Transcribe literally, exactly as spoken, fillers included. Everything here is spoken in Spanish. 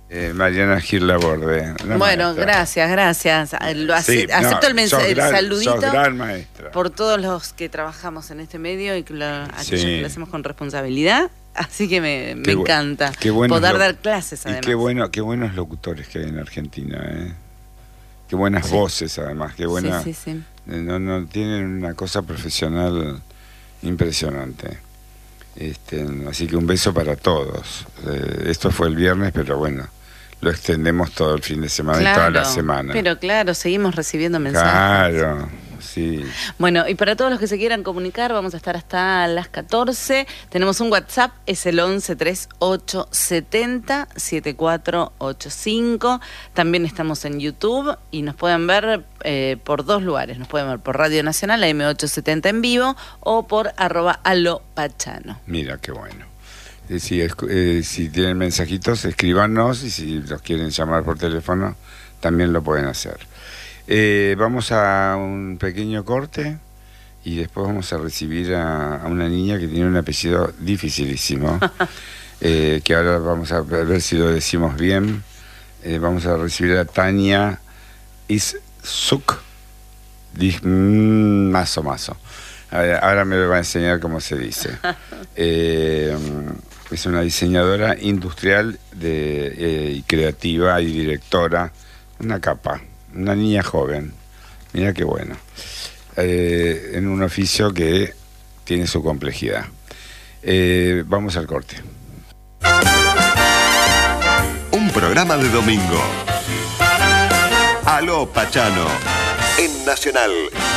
Eh, Mariana Gil Laborde. Bueno, maestra. gracias, gracias. Lo ace- Sí, acepto no, el, mensaje, el sos gran- saludito sos gran maestra. por todos los que trabajamos en este medio y que lo, aquellos Sí. que lo hacemos con responsabilidad. Así que me, me Qué bu- encanta qué buenos poder lo- dar clases, además. Y qué, bueno, qué buenos locutores que hay en Argentina, ¿eh? Qué buenas Sí. voces, además. Qué buena, Sí, sí, sí. eh, No, no, tienen una cosa profesional impresionante. Este, así que un beso para todos. Eh, esto fue el viernes, pero bueno, lo extendemos todo el fin de semana y toda la semana. Pero claro, seguimos recibiendo mensajes. Claro, sí. Bueno, y para todos los que se quieran comunicar, vamos a estar hasta las catorce. Tenemos un WhatsApp, es el once treinta y ocho setenta setenta y cuatro ochenta y cinco. También estamos en YouTube y nos pueden ver eh, por dos lugares. Nos pueden ver por Radio Nacional, A M ochocientos setenta en vivo, o por arroba alopachano. Mira, qué bueno. Eh, si, escu- eh, si tienen mensajitos, escríbanos, y si los quieren llamar por teléfono, también lo pueden hacer. Eh, vamos a un pequeño corte y después vamos a recibir a, a una niña que tiene un apellido dificilísimo, eh, que ahora vamos a ver si lo decimos bien. Eh, vamos a recibir a Tania Iszuk, Di- mm, mazo, mazo. Ahora ahora me va a enseñar cómo se dice. Eh, es una diseñadora industrial de, eh, y creativa y directora, una capa, una niña joven, mira qué bueno, eh, en un oficio que tiene su complejidad. Eh, vamos al corte. Un programa de domingo. Aló Pachano, en Nacional